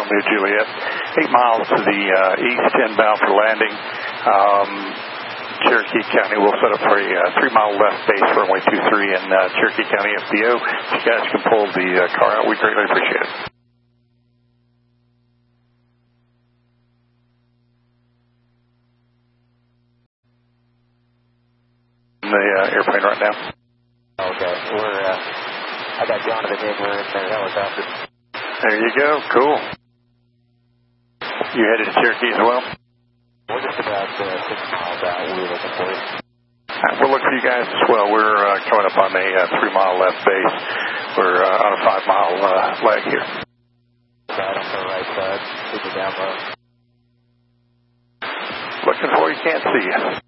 Romeo Juliet. 8 miles to the east, inbound for landing. Cherokee County will set up for a 3-mile left base, runway 23 in Cherokee County FBO. If you guys can pull the car out, we greatly appreciate it. The airplane right now. Okay, I got Jonathan in. We're in the helicopter. There you go. Cool. You headed to Cherokee as well? We're just about 6 miles out. We're looking for you. We'll look for you guys as well. We're coming up on a 3-mile left base. We're on a 5-mile leg here. Right on the right side. Keep it down low. Looking for you. Can't see you.